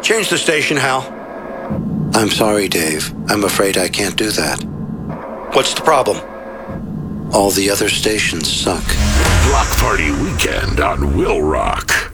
Change the station, Hal. I'm sorry, Dave. I'm afraid I can't do that. What's the problem? All the other stations suck. Block Party Weekend on Will Rock.